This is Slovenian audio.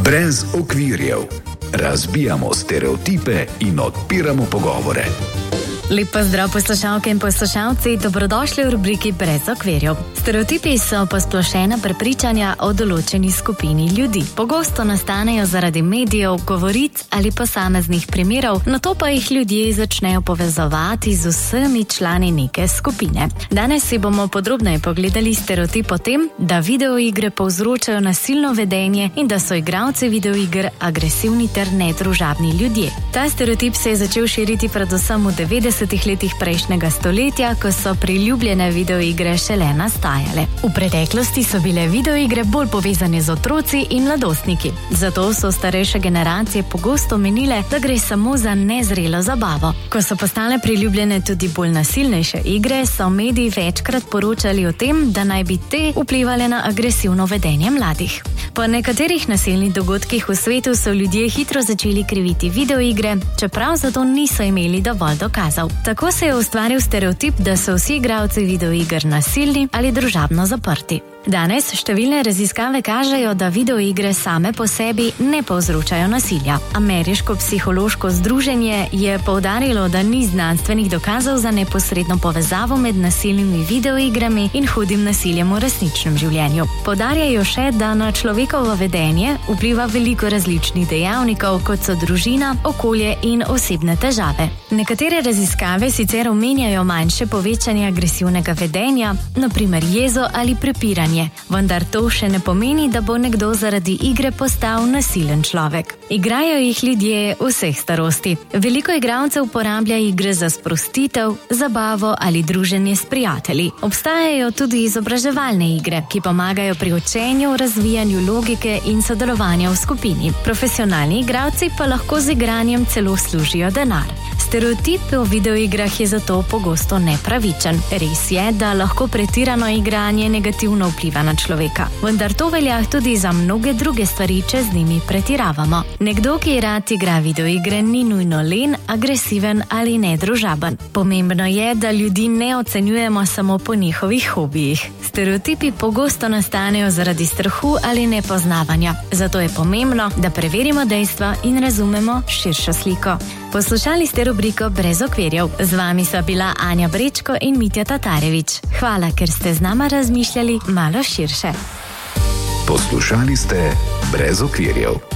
Brez okvirjev. Razbijamo stereotipe in odpiramo pogovore. Lep pozdrav poslušalke in poslušalci, dobrodošli v rubriki Brez okvirjev. Stereotipi so posplošena prepričanja o določeni skupini ljudi. Pogosto nastanejo zaradi medijev, govoric ali posameznih primerov, nato pa jih ljudje začnejo povezovati z vsemi člani neke skupine. Danes si bomo podrobneje pogledali stereotip o tem, da videoigre povzročajo nasilno vedenje in da so igralci videoiger agresivni ter nedružabni ljudje. Ta stereotip se je začel širiti predvsem v 90. letih prejšnjega stoletja, ko so priljubljene videoigre šele nastajale. V preteklosti so bile videoigre bolj povezane z otroci in mladostniki. Zato so starejše generacije pogosto menile, da gre samo za nezrelo zabavo. Ko so postale priljubljene tudi bolj nasilnejše igre, so mediji večkrat poročali o tem, da naj bi te vplivale na agresivno vedenje mladih. Po nekaterih nasilnih dogodkih v svetu so ljudje hitro začeli kriviti videoigre, čeprav zato niso imeli dovolj dokazov. Tako se je ustvaril stereotip, da so vsi igralci videoiger nasilni ali družabno zaprti. Danes številne raziskave kažejo, da videoigre same po sebi ne povzročajo nasilja. Ameriško psihološko združenje je poudarilo, da ni znanstvenih dokazov za neposredno povezavo med nasilnimi videoigrami in hudim nasiljem v resničnem življenju. Poudarjajo še, da na človekovo vedenje vpliva veliko različnih dejavnikov, kot so družina, okolje in osebne težave. Nekatere raziskave sicer omenjajo manjše povečanje agresivnega vedenja, na primer jezo ali prepiranje. Vendar to še ne pomeni, da bo nekdo zaradi igre postal nasilen človek. Igrajo jih ljudje vseh starosti. Veliko igralcev uporablja igre za sprostitev, zabavo ali druženje s prijatelji. Obstajajo tudi izobraževalne igre, ki pomagajo pri učenju, razvijanju logike in sodelovanja v skupini. Profesionalni igralci pa lahko z igranjem celo služijo denar. Stereotip o videoigrah je zato pogosto nepravičen. Res je, da lahko pretirano igranje negativno vpliva na človeka. Vendar to velja tudi za mnoge druge stvari, če z njimi pretiravamo. Nekdo, ki rad igra videoigre, ni nujno len, agresiven ali nedružaben. Pomembno je, da ljudi ne ocenjujemo samo po njihovih hobijih. Stereotipi pogosto nastanejo zaradi strahu ali nepoznavanja. Zato je pomembno, da preverimo dejstva in razumemo širšo sliko. Poslušali ste rubriko Brez okvirjev. Z vami sva bila Anja Brečko in Mitja Tatarević. Hvala, ker ste z nama razmišljali malo širše. Poslušali ste Brez okvirjev.